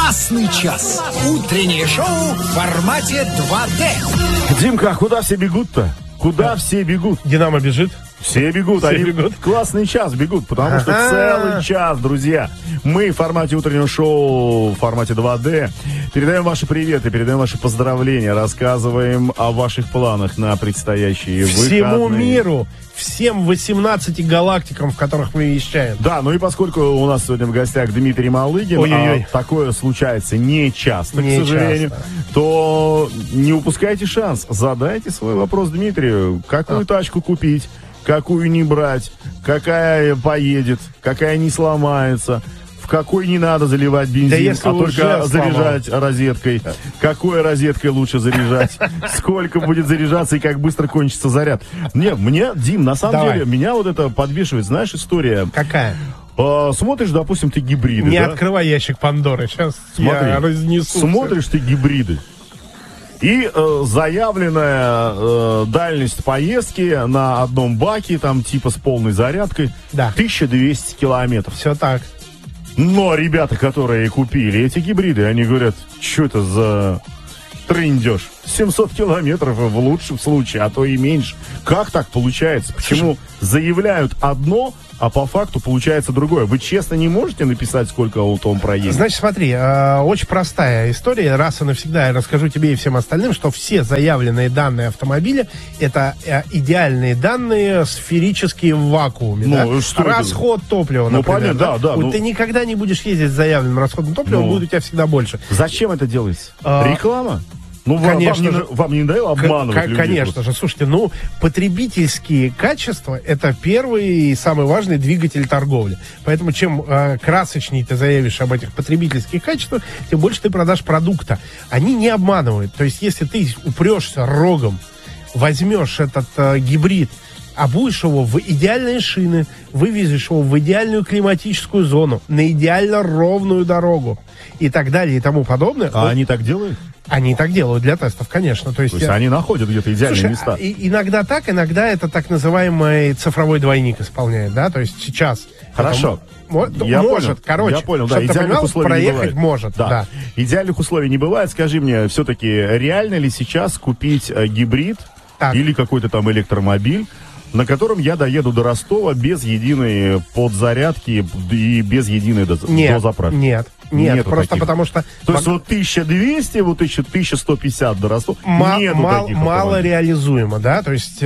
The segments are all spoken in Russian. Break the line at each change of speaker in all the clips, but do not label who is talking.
Классный час. Утреннее шоу в формате 2D.
Димка, а куда все бегут-то? Куда все бегут?
Динамо бежит.
Все бегут,
Все
они
бегут.
классный час бегут, потому что целый час, друзья, мы в формате утреннего шоу, в формате 2D, передаем ваши приветы, передаем ваши поздравления, рассказываем о ваших планах на предстоящие выходные.
Всему миру, всем 18 галактикам, в которых мы вещаем.
Да, ну и поскольку у нас сегодня в гостях Дмитрий Малыгин,
Ой-ой-ой.
а такое случается не часто,
Не
к сожалению,
часто.
то не упускайте шанс. Задайте свой вопрос Дмитрию. Какую тачку купить, какую не брать, какая поедет, какая не сломается, в какой не надо заливать бензин,
если
а
уже
только
сломал.
заряжать розеткой. Какой розеткой лучше заряжать, сколько будет заряжаться и как быстро кончится заряд. Мне, Дим, на самом
Давай.
деле, меня вот это подвешивает, знаешь, история.
Какая?
Смотришь, допустим, ты гибриды,
Не
да?
открывай ящик Пандоры, сейчас
Смотри,
я разнесу.
смотришь ты гибриды. И заявленная дальность поездки на одном баке, там типа с полной зарядкой,
Да.
1200 километров.
Все так.
Но ребята, которые купили эти гибриды, они говорят, что это за трындеж? 700 километров в лучшем случае, а то и меньше. Как так получается? Почему заявляют одно, а по факту получается другое? Вы честно не можете написать, сколько он проедет?
Значит, смотри, очень простая история. Раз и навсегда я расскажу тебе и всем остальным, что все заявленные данные автомобиля это идеальные данные, сферические в вакууме.
Ну,
да?
что это?
Расход топлива,
Ну,
например.
понятно, да.
Вот
Ну,
ты никогда не будешь ездить с заявленным расходом топлива,
Ну.
будет у тебя всегда больше.
зачем это делается?
А,
Реклама? Ну,
конечно же.
вам не надоело обманывать людей?
Конечно же. Слушайте, потребительские качества – это первый и самый важный двигатель торговли. Поэтому чем красочнее ты заявишь об этих потребительских качествах, тем больше ты продашь продукта. Они не обманывают. То есть, если ты упрешься рогом, возьмешь этот гибрид, обуешь его в идеальные шины, вывезешь его в идеальную климатическую зону, на идеально ровную дорогу и так далее и тому подобное.
А они так делают?
Они так делают для тестов, конечно. То есть
они находят где-то идеальные
Слушай,
места.
Иногда так, иногда это так называемый цифровой двойник исполняет, да, то есть сейчас.
Хорошо.
Я может, короче,
я понял, да,
чтобы ты
идеальных
понимал,
условий не
проехать
бывает.
может, да.
Идеальных условий не бывает. Скажи мне, все-таки реально ли сейчас купить гибрид
Так.
или какой-то там электромобиль, на котором я доеду до Ростова без единой подзарядки и без единой дозаправки?
Нет,
Нету
просто
таких.
потому что
То есть вот 1200, вот 1150 до Ростова, нету таких
мало
автомобилей.
реализуемо, да, то есть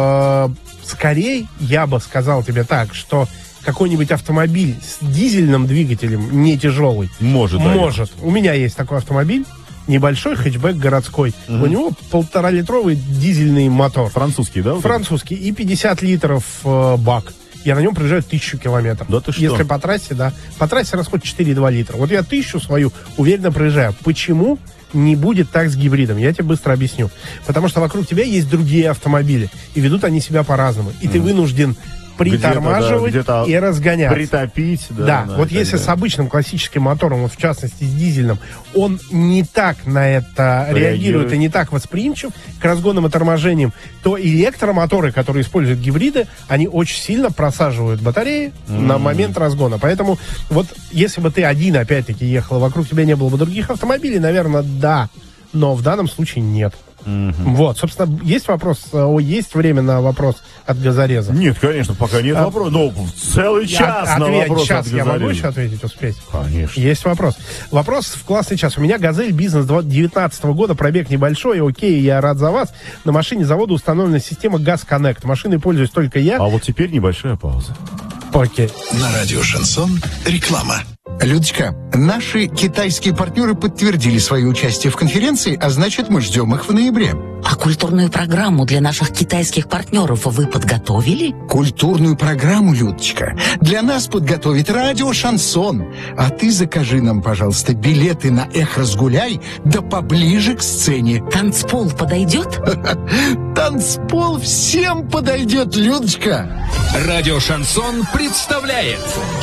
скорее я бы сказал тебе так, что какой-нибудь автомобиль с дизельным двигателем, не тяжелый,
Может, да.
может. У меня есть такой автомобиль, небольшой хэтчбэк городской. У него 1,5-литровый дизельный мотор.
Французский, да? вот это?
Французский. И 50 литров бак. Я на нем проезжаю 1000 километров.
Да ты что?
Если по трассе, да. По трассе расход 4,2 литра. Вот я 1000 свою уверенно проезжаю. Почему не будет так с гибридом? Я тебе быстро объясню. Потому что вокруг тебя есть другие автомобили. И ведут они себя по-разному. И ты вынужден притормаживать
Где-то
и разгоняться.
Притопить.
Да, вот
и так
если
далее.
с обычным классическим мотором, вот в частности с дизельным, он не так на это реагирует и не так восприимчив к разгонам и торможениям, то электромоторы, которые используют гибриды, они очень сильно просаживают батареи на момент разгона. Поэтому вот если бы ты один, опять-таки, ехал, вокруг тебя не было бы других автомобилей, наверное, да. Но в данном случае нет. Вот, собственно, есть вопрос, есть время на вопрос от газореза?
Нет, конечно, пока нет вопроса. Но целый час на вопрос
Сейчас
от
я могу
газореза.
еще ответить, успеть?
Конечно.
Есть вопрос. Вопрос в классный час. У меня «Газель Бизнес» 2019 года, пробег небольшой, окей, я рад за вас. На машине завода установлена система «Газ Коннект». Машиной пользуюсь только я.
А вот теперь небольшая пауза.
Окей.
На радио «Шансон» реклама.
Людочка, наши китайские партнеры подтвердили свое участие в конференции, а значит, мы ждем их в ноябре.
А культурную программу для наших китайских партнеров вы подготовили?
Культурную программу, Людочка, для нас подготовит радио «Шансон». А ты закажи нам, пожалуйста, билеты на «Эх, разгуляй», да поближе к сцене.
Танцпол подойдет?
Танцпол всем подойдет, Людочка.
Радио «Шансон» представляет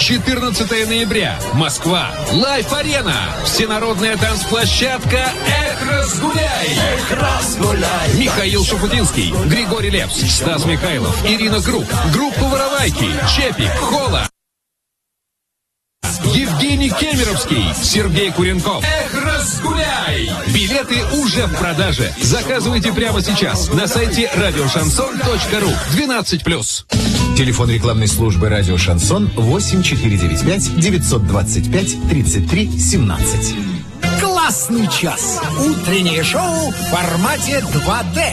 14 ноября. Москва. Лайф-арена. Всенародная танцплощадка «Эх, разгуляй». Эх, разгуляй. Михаил Шафутинский, Григорий Лепс, Стас Михайлов, Ирина Круг, группа «Воровайки», Чепик, Хола, Евгений Евгений Кемеровский, Сергей Куренков. Эх, разгуляй! Билеты уже в продаже. Заказывайте прямо сейчас на сайте радиошансон.ру. 12+.
Телефон рекламной службы «Радио Шансон» 8495-925-33-17.
Классный час. Утреннее шоу в формате 2D.